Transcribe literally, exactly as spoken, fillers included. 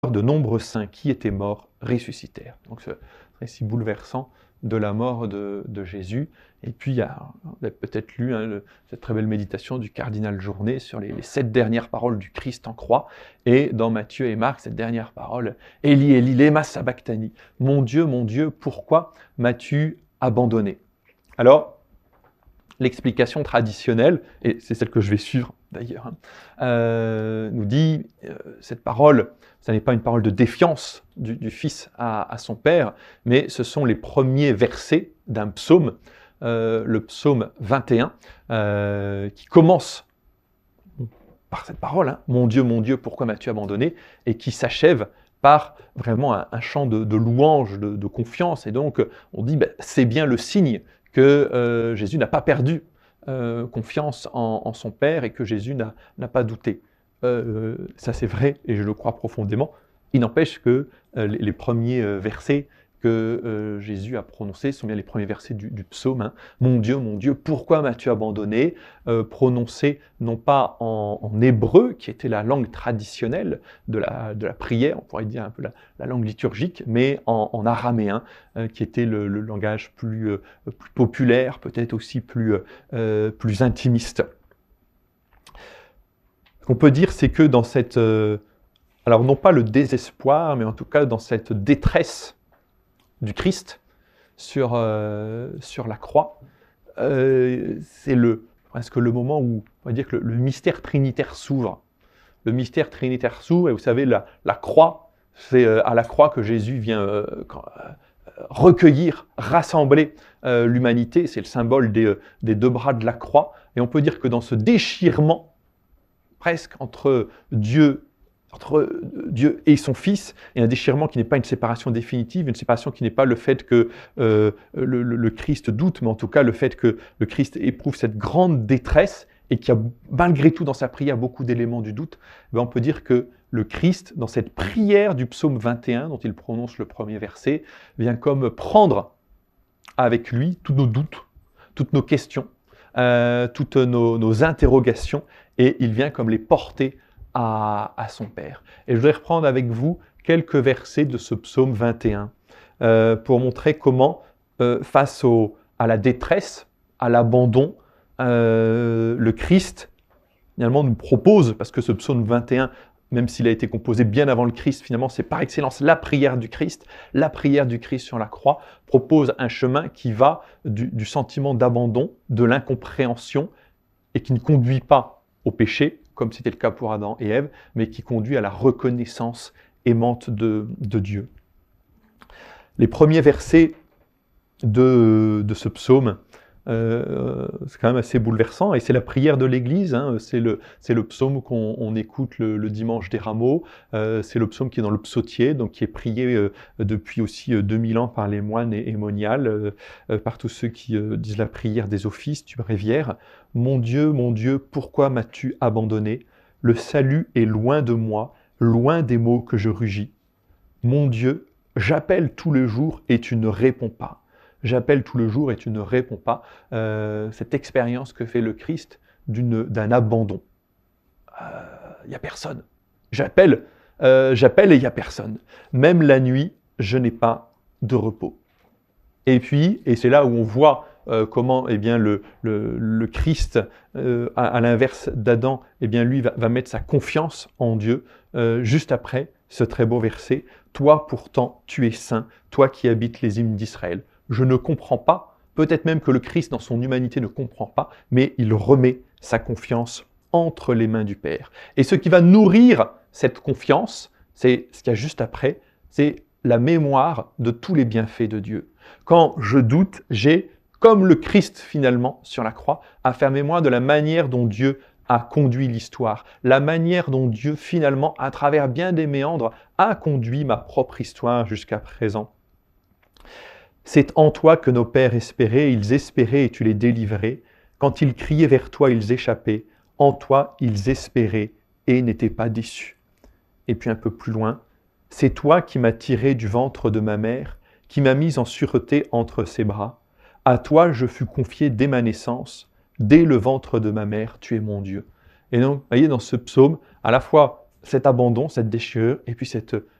de nombreux saints qui étaient morts ressuscitèrent. Donc ce récit bouleversant de la mort de, de Jésus. Et puis il y a, vous avez peut-être lu hein, le, cette très belle méditation du cardinal Journet sur les, les sept dernières paroles du Christ en croix. Et dans Matthieu et Marc, cette dernière parole, « Eli, Eli, lema sabachthani » « Mon Dieu, mon Dieu, pourquoi m'as-tu abandonné ?» Alors, l'explication traditionnelle, et c'est celle que je vais suivre d'ailleurs, hein, euh, nous dit, euh, cette parole, ce n'est pas une parole de défiance du, du Fils à, à son Père, mais ce sont les premiers versets d'un psaume, euh, le psaume vingt et un, euh, qui commence par cette parole, hein, « Mon Dieu, mon Dieu, pourquoi m'as-tu abandonné ?» et qui s'achève par vraiment un, un chant de, de louange, de, de confiance. Et donc, on dit, ben, c'est bien le signe que euh, Jésus n'a pas perdu euh, confiance en, en son Père et que Jésus n'a pas douté. Euh, ça c'est vrai et je le crois profondément. Il n'empêche que euh, les, les premiers euh, versets que euh, Jésus a prononcés sont bien les premiers versets du, du psaume. Hein. « Mon Dieu, mon Dieu, pourquoi m'as-tu abandonné ?» euh, prononcés non pas en, en hébreu, qui était la langue traditionnelle de la, de la prière, on pourrait dire un peu la, la langue liturgique, mais en, en araméen, euh, qui était le, le langage plus, euh, plus populaire, peut-être aussi plus, euh, plus intimiste. Ce qu'on peut dire, c'est que dans cette... Euh, alors non pas le désespoir, mais en tout cas dans cette détresse du Christ sur, euh, sur la croix, euh, c'est le, presque le moment où on va dire que le, le mystère trinitaire s'ouvre. Le mystère trinitaire s'ouvre, et vous savez, la, la croix, c'est euh, à la croix que Jésus vient euh, quand, euh, recueillir, rassembler euh, l'humanité. C'est le symbole des, euh, des deux bras de la croix. Et on peut dire que dans ce déchirement, presque entre Dieu entre Dieu et son Fils, et un déchirement qui n'est pas une séparation définitive, une séparation qui n'est pas le fait que euh, le, le, le Christ doute, mais en tout cas le fait que le Christ éprouve cette grande détresse et qui a malgré tout dans sa prière beaucoup d'éléments du doute, ben on peut dire que le Christ, dans cette prière du psaume vingt et un, dont il prononce le premier verset, vient comme prendre avec lui tous nos doutes, toutes nos questions, euh, toutes nos, nos interrogations, et il vient comme les porter À, à son Père. Et je voudrais reprendre avec vous quelques versets de ce psaume vingt et un euh, pour montrer comment, euh, face au, à la détresse, à l'abandon, euh, le Christ, finalement, nous propose, parce que ce psaume vingt et un, même s'il a été composé bien avant le Christ, finalement, c'est par excellence la prière du Christ, la prière du Christ sur la croix, propose un chemin qui va du, du sentiment d'abandon, de l'incompréhension, et qui ne conduit pas au péché, comme c'était le cas pour Adam et Ève, mais qui conduit à la reconnaissance aimante de, de Dieu. Les premiers versets de, de ce psaume, euh, c'est quand même assez bouleversant, et c'est la prière de l'Église, hein, c'est le, c'est le psaume qu'on on écoute le, le dimanche des Rameaux, euh, c'est le psaume qui est dans le psautier, donc qui est prié euh, depuis aussi euh, deux mille ans par les moines et, et moniales, euh, euh, par tous ceux qui euh, disent la prière des offices du bréviaire. « Mon Dieu, mon Dieu, pourquoi m'as-tu abandonné? Le salut est loin de moi, loin des mots que je rugis. Mon Dieu, j'appelle tous les jours et tu ne réponds pas. » J'appelle tout le jour et tu ne réponds pas. Euh, cette expérience que fait le Christ d'un abandon. Il euh, n'y a personne. J'appelle, euh, j'appelle et il n'y a personne. Même la nuit, je n'ai pas de repos. Et puis, et c'est là où on voit euh, comment eh bien, le, le, le Christ, euh, à, à l'inverse d'Adam, eh bien, lui va, va mettre sa confiance en Dieu, euh, juste après ce très beau verset. « Toi pourtant, tu es saint, toi qui habites les hymnes d'Israël. » Je ne comprends pas, peut-être même que le Christ dans son humanité ne comprend pas, mais il remet sa confiance entre les mains du Père. Et ce qui va nourrir cette confiance, c'est ce qu'il y a juste après, c'est la mémoire de tous les bienfaits de Dieu. Quand je doute, j'ai, comme le Christ finalement sur la croix, à faire mémoire de la manière dont Dieu a conduit l'histoire, la manière dont Dieu finalement, à travers bien des méandres, a conduit ma propre histoire jusqu'à présent. C'est en toi que nos pères espéraient, ils espéraient et tu les délivrais. Quand ils criaient vers toi, ils échappaient. En toi, ils espéraient et n'étaient pas déçus. Et puis un peu plus loin, c'est toi qui m'as tiré du ventre de ma mère, qui m'as mis en sûreté entre ses bras. À toi, je fus confié dès ma naissance, dès le ventre de ma mère, tu es mon Dieu. Et donc, vous voyez, dans ce psaume, à la fois cet abandon, cette déchirure, et puis cette